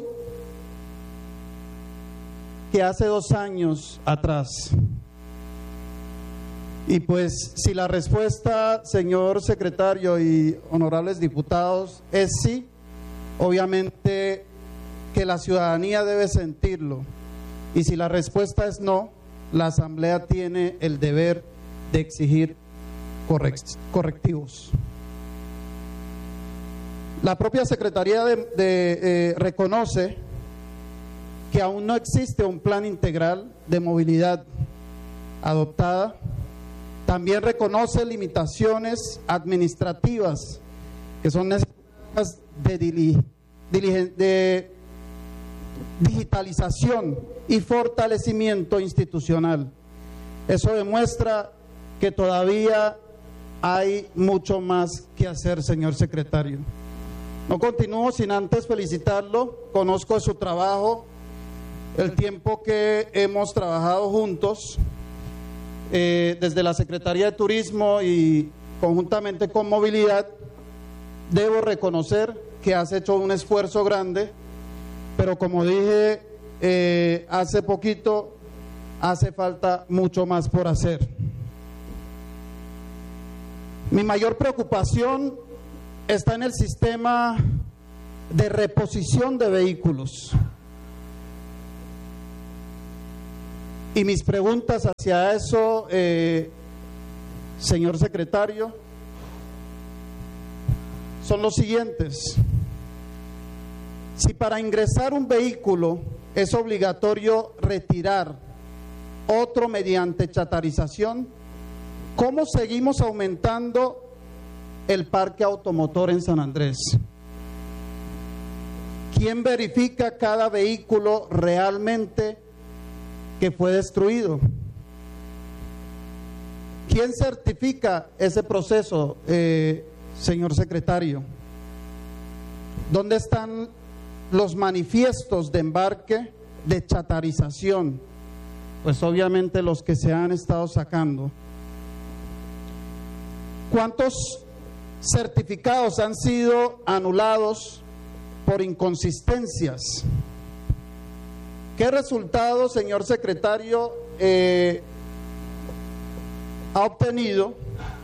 que hace 2 años atrás. Y pues si la respuesta, señor secretario y honorables diputados, es sí, obviamente que la ciudadanía debe sentirlo. Y si la respuesta es no, la Asamblea tiene el deber de exigir correctivos. La propia Secretaría reconoce que aún no existe un plan integral de movilidad adoptada. También reconoce limitaciones administrativas que son necesarias de digitalización y fortalecimiento institucional. Eso demuestra que todavía hay mucho más que hacer, señor secretario. No continúo sin antes felicitarlo. Conozco su trabajo, el tiempo que hemos trabajado juntos, desde la Secretaría de Turismo y conjuntamente con Movilidad, debo reconocer que has hecho un esfuerzo grande, pero como dije hace poquito, hace falta mucho más por hacer. Mi mayor preocupación está en el sistema de reposición de vehículos. Y mis preguntas hacia eso, señor secretario, son los siguientes. Si para ingresar un vehículo es obligatorio retirar otro mediante chatarización, ¿cómo seguimos aumentando el parque automotor en San Andrés? ¿Quién verifica cada vehículo realmente que fue destruido? ¿Quién certifica ese proceso, señor secretario? ¿Dónde están los manifiestos de embarque de chatarización? Pues obviamente los que se han estado sacando. ¿Cuántos certificados han sido anulados por inconsistencias? ¿Qué resultado, señor secretario, ha obtenido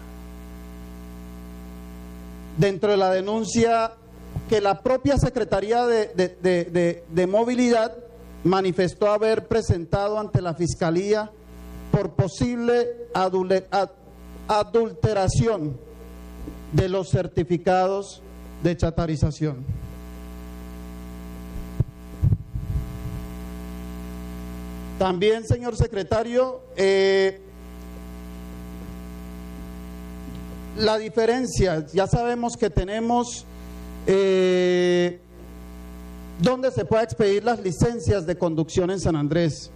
dentro de la denuncia que la propia Secretaría de Movilidad manifestó haber presentado ante la Fiscalía por posible adulteración de los certificados de chatarización? También, señor secretario, la diferencia, ya sabemos que tenemos dónde se puede expedir las licencias de conducción en San Andrés,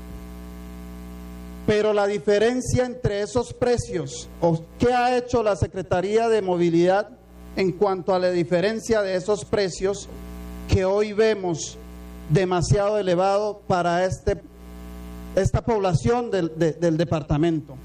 pero la diferencia entre esos precios, o qué ha hecho la Secretaría de Movilidad en cuanto a la diferencia de esos precios que hoy vemos demasiado elevado para esta población del departamento.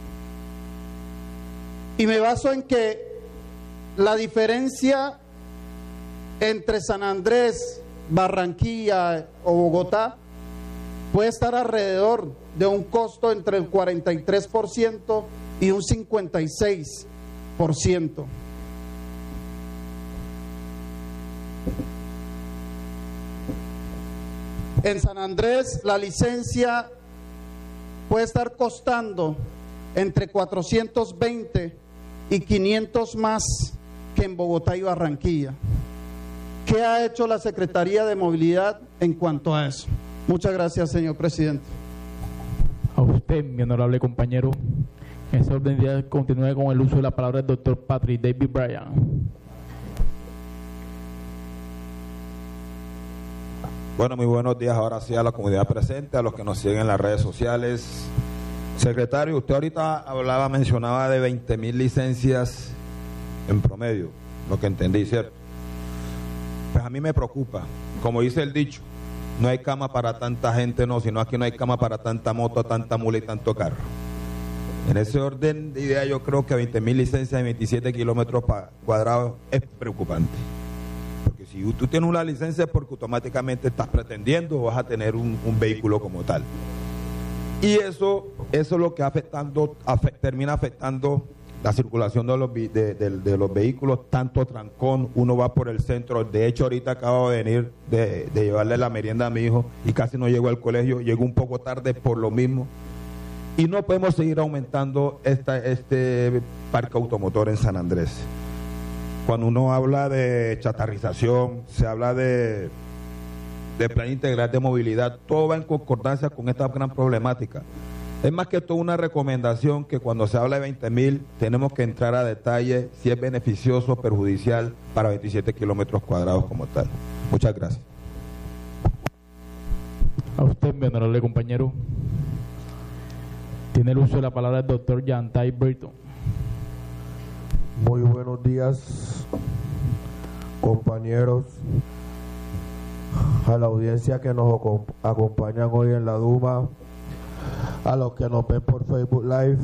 Y me baso en que la diferencia entre San Andrés, Barranquilla o Bogotá puede estar alrededor de un costo entre el 43% y un 56%. En San Andrés la licencia puede estar costando entre 420 y 500 más que en Bogotá y Barranquilla. ¿Qué ha hecho la Secretaría de Movilidad en cuanto a eso? Muchas gracias, señor presidente. A usted, mi honorable compañero. En ese orden de ideas, continúe con el uso de la palabra del doctor Patrick David Bryan. Bueno, muy buenos días ahora sí a la comunidad presente, a los que nos siguen en las redes sociales. Secretario, usted ahorita mencionaba de 20.000 licencias en promedio, lo que entendí, ¿cierto? Pues a mí me preocupa, como dice el dicho, no hay cama para tanta gente, no, sino aquí no hay cama para tanta moto, tanta mula y tanto carro. En ese orden de idea yo creo que 20.000 licencias de 27 kilómetros cuadrados es preocupante. Porque si tú tienes una licencia es porque automáticamente estás pretendiendo o vas a tener un vehículo como tal. Y eso es lo que termina afectando la circulación de los vehículos, tanto trancón, uno va por el centro. De hecho, ahorita acabo de venir de llevarle la merienda a mi hijo y casi no llegó al colegio, llegó un poco tarde por lo mismo. Y no podemos seguir aumentando este parque automotor en San Andrés. Cuando uno habla de chatarrización, se habla de plan integral de movilidad, todo va en concordancia con esta gran problemática. Es más que todo una recomendación que cuando se habla de 20.000 tenemos que entrar a detalle si es beneficioso o perjudicial para 27 kilómetros cuadrados como tal. Muchas gracias. A usted, mi honorable compañero. Tiene el uso de la palabra el doctor Yantay Brito. Muy buenos días, compañeros, a la audiencia que nos acompañan hoy en la Duma, a los que nos ven por Facebook Live.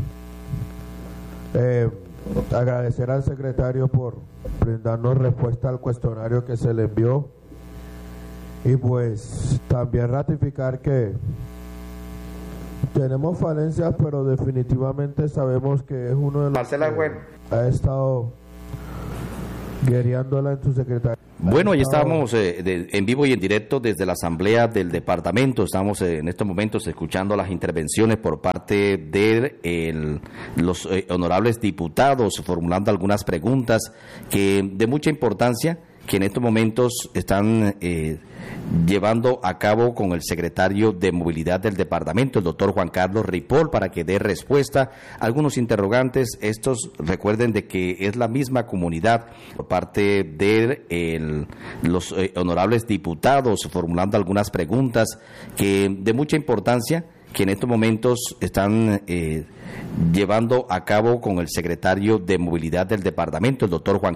Agradecer al secretario por brindarnos respuesta al cuestionario que se le envió y pues también ratificar que tenemos falencias, pero definitivamente sabemos que es uno de los que ha estado guerreándola en su secretario. Bueno, ahí estamos en vivo y en directo desde la Asamblea del Departamento. Estamos en estos momentos escuchando las intervenciones por parte de los honorables diputados, formulando algunas preguntas de mucha importancia que en estos momentos están llevando a cabo con el secretario de Movilidad del Departamento, el doctor Juan Carlos Ripoll, para que dé respuesta a algunos interrogantes. Estos, recuerden de que es la misma comunidad por parte de los honorables diputados, formulando algunas preguntas de mucha importancia que en estos momentos están llevando a cabo con el secretario de Movilidad del Departamento, el doctor Juan